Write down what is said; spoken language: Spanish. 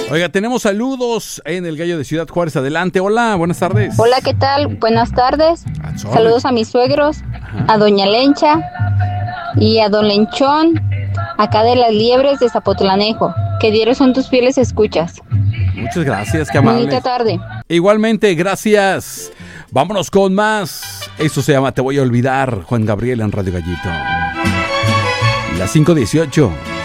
Oiga, tenemos saludos en el Gallo de Ciudad Juárez. Adelante, hola, buenas tardes. Hola, ¿qué tal? Buenas tardes. Saludos a mis suegros, a doña Lencha y a don Lenchón, acá de las Liebres de Zapotlanejo. Que diarios son tus fieles escuchas. Muchas gracias, qué amables. Bonita tarde. Igualmente, gracias. Vámonos con más. Esto se llama Te voy a olvidar, Juan Gabriel en Radio Gallito. Las 5:18.